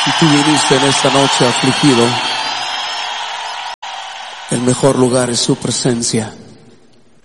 Si tú viniste en esta noche afligido, el mejor lugar es su presencia.